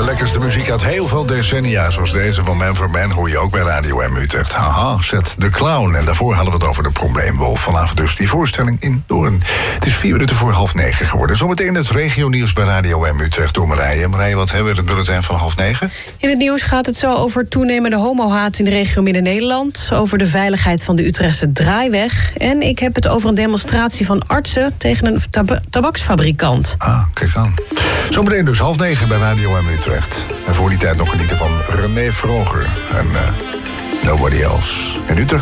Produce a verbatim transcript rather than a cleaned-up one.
De lekkerste muziek uit heel veel decennia, zoals deze van Man for Man, hoor je ook bij Radio M Utrecht. Haha, zet de clown. En daarvoor hadden we het over de probleemwolf. Vanavond dus die voorstelling in Doorn. Het is vier minuten voor half negen geworden. Zometeen het regionieuws bij Radio M Utrecht door Marije. Marije, wat hebben we het bulletin van half negen? In het nieuws gaat het zo over toenemende homohaat in de regio Midden-Nederland, over de veiligheid van de Utrechtse Draaiweg. En ik heb het over een demonstratie van artsen tegen een tab- tabaksfabrikant. Ah, kijk aan. Zometeen dus half negen bij Radio M Utrecht. En voor die tijd nog genieten van René Vroger en uh, Nobody Else. In Utrecht.